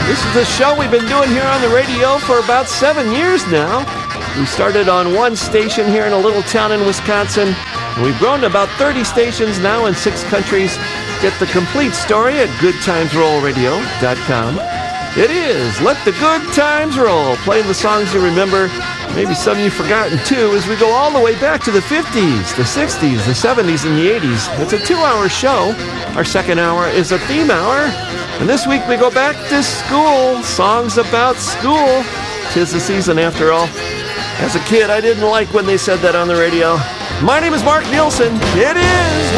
This is the show we've been doing here on the radio for about 7 years now. We started on one station here in a little town in Wisconsin, and we've grown to about 30 stations now in 6 countries. Get the complete story at goodtimesrollradio.com. It is Let the Good Times Roll, playing the songs you remember, maybe some you've forgotten too, as we go all the way back to the 50s, the 60s, the 70s, and the 80s. It's a 2-hour show. Our second hour is a theme hour. And this week we go back to school, songs about school. 'Tis the season after all. As a kid, I didn't like when they said that on the radio. My name is Mark Nielsen. It is